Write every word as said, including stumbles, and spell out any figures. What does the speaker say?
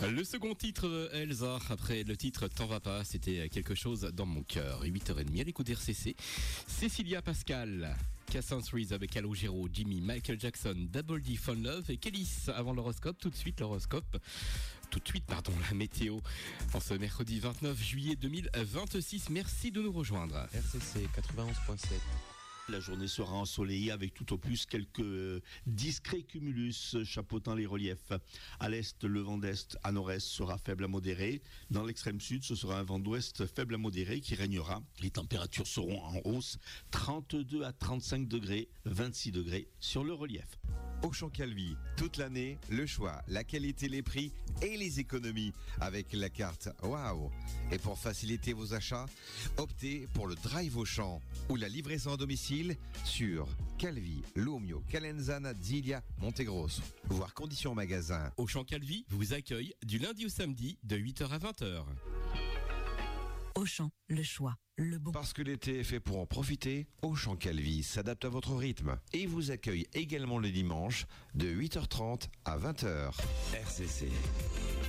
Le second titre, Elsa, après le titre T'en vas pas, c'était quelque chose dans mon cœur. huit heures trente à l'écoute R C C. Cécilia Pascal, Cassandre Reese avec Calogero, Jimmy, Michael Jackson, Double D, Fun Love et Kélis avant l'horoscope. Tout de suite l'horoscope. Tout de suite, pardon, la météo. En ce mercredi vingt-neuf juillet deux mille vingt-six. Merci de nous rejoindre. R C C quatre-vingt-onze virgule sept. La journée sera ensoleillée avec tout au plus quelques discrets cumulus chapeautant les reliefs. À l'est, le vent d'est à nord-est sera faible à modéré. Dans l'extrême sud, ce sera un vent d'ouest faible à modéré qui régnera. Les températures seront en hausse, trente-deux à trente-cinq degrés, vingt-six degrés sur le relief. Auchan Calvi, toute l'année, le choix, la qualité, les prix et les économies avec la carte Waouh. Et pour faciliter vos achats, optez pour le Drive Auchan ou la livraison à domicile sur Calvi, Lomio, Calenzana, Zilia, Montegrosso. Voir conditions en magasin. Auchan Calvi vous accueille du lundi au samedi de huit heures à vingt heures. Auchan, le choix, le bon. Parce que l'été est fait pour en profiter, Auchan Calvi s'adapte à votre rythme et vous accueille également le dimanche de huit heures trente à vingt heures. R C C.